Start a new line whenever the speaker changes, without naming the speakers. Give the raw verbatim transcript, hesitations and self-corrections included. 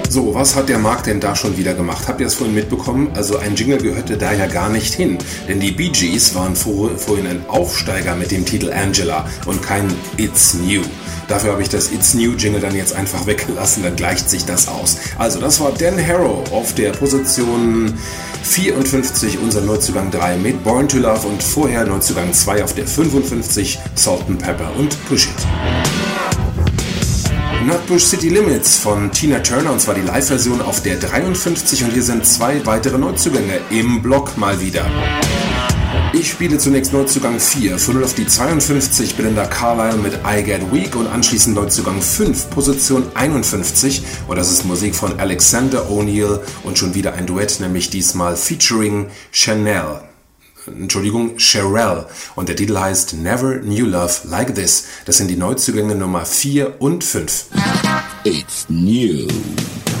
So, was hat der Markt denn da schon wieder gemacht? Habt ihr es vorhin mitbekommen? Also ein Jingle gehörte da ja gar nicht hin. Denn die Bee Gees waren vor, vorhin ein Aufsteiger mit dem Titel Angela und kein It's New. Dafür habe ich das It's New Jingle dann jetzt einfach weggelassen, dann gleicht sich das aus. Also das war Dan Harrow auf der Position vierundfünfzig, unser Neuzugang drei mit Born to Love und vorher Neuzugang zwei auf der fünfundfünfzig, Salt and Pepper und Push It. Nutbush City Limits von Tina Turner, und zwar die Live-Version auf der dreiundfünfzig, und hier sind zwei weitere Neuzugänge im Block mal wieder. Ich spiele zunächst Neuzugang vier, von null auf die zweiundfünfzig, Belinda Carlisle mit I Get Weak, und anschließend Neuzugang fünf, Position einundfünfzig, und das ist Musik von Alexander O'Neill und schon wieder ein Duett, nämlich diesmal featuring Chanel. Entschuldigung, Cherelle. Und der Titel heißt Never Knew Love Like This. Das sind die Neuzugänge Nummer vier und fünf.
It's new.